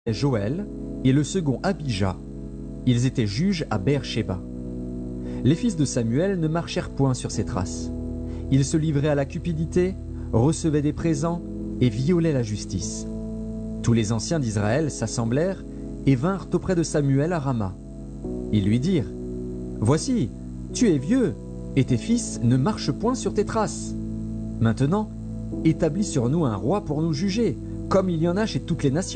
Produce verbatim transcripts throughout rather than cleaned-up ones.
Joël et le second Abijah. Ils étaient juges à Beer-Shéba. Les fils de Samuel ne marchèrent point sur ses traces. Ils se livraient à la cupidité, recevaient des présents et violaient la justice. Tous les anciens d'Israël s'assemblèrent et vinrent auprès de Samuel à Rama. Ils lui dirent : « Voici, tu es vieux, et tes fils ne marchent point sur tes traces. Maintenant, établis sur nous un roi pour nous juger, comme il y en a chez toutes les nations. »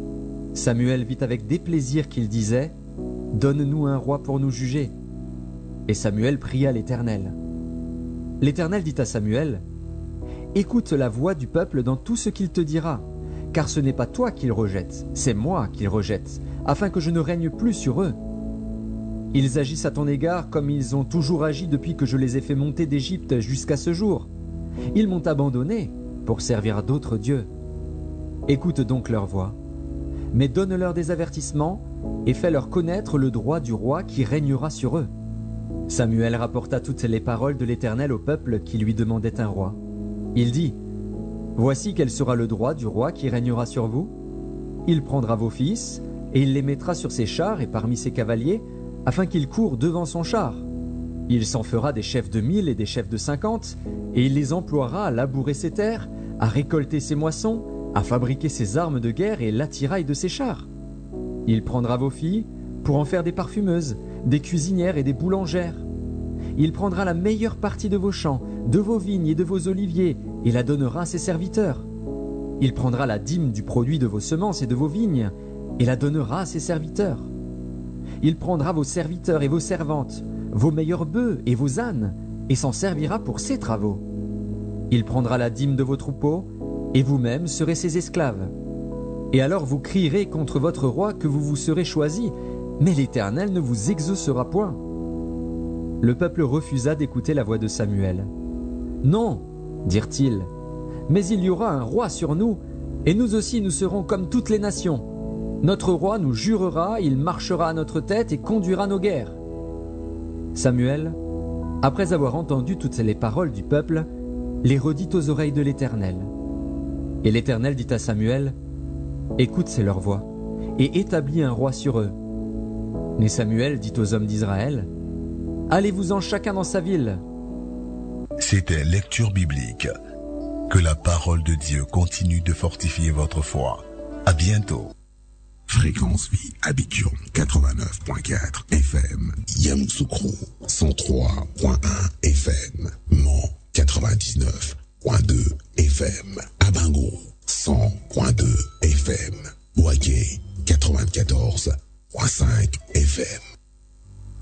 Samuel vit avec déplaisir qu'il disait : « Donne-nous un roi pour nous juger. » Et Samuel pria l'Éternel. L'Éternel dit à Samuel : « Écoute la voix du peuple dans tout ce qu'il te dira, car ce n'est pas toi qu'il rejette, c'est moi qu'il rejette, afin que je ne règne plus sur eux. Ils agissent à ton égard comme ils ont toujours agi depuis que je les ai fait monter d'Égypte jusqu'à ce jour. Ils m'ont abandonné pour servir d'autres dieux. Écoute donc leur voix, mais donne-leur des avertissements et fais-leur connaître le droit du roi qui régnera sur eux. » Samuel rapporta toutes les paroles de l'Éternel au peuple qui lui demandait un roi. Il dit : « Voici quel sera le droit du roi qui régnera sur vous. Il prendra vos fils, et il les mettra sur ses chars et parmi ses cavaliers, afin qu'ils courent devant son char. Il s'en fera des chefs de mille et des chefs de cinquante, et il les emploiera à labourer ses terres, à récolter ses moissons, à fabriquer ses armes de guerre et l'attirail de ses chars. Il prendra vos filles pour en faire des parfumeuses, des cuisinières et des boulangères. Il prendra la meilleure partie de vos champs, de vos vignes et de vos oliviers, et la donnera à ses serviteurs. Il prendra la dîme du produit de vos semences et de vos vignes, et la donnera à ses serviteurs. Il prendra vos serviteurs et vos servantes, vos meilleurs bœufs et vos ânes, et s'en servira pour ses travaux. Il prendra la dîme de vos troupeaux, et vous-même serez ses esclaves. Et alors vous crierez contre votre roi que vous vous serez choisi, mais l'Éternel ne vous exaucera point. » Le peuple refusa d'écouter la voix de Samuel. « Non, dirent-ils, mais il y aura un roi sur nous, et nous aussi nous serons comme toutes les nations. Notre roi nous jurera, il marchera à notre tête et conduira nos guerres. » Samuel, après avoir entendu toutes les paroles du peuple, les redit aux oreilles de l'Éternel. Et l'Éternel dit à Samuel : « Écoute leur voix, et établis un roi sur eux. » Mais Samuel dit aux hommes d'Israël : « Allez-vous-en chacun dans sa ville. » C'était Lecture biblique. Que la parole de Dieu continue de fortifier votre foi. À bientôt. Fréquence Vie, Abidjan quatre-vingt-neuf point quatre F M, Yamoussoukro cent trois point un F M, Mans quatre-vingt-dix-neuf point deux F M, Abango cent point deux F M, Ouaké quatre-vingt-quatorze point cinq F M.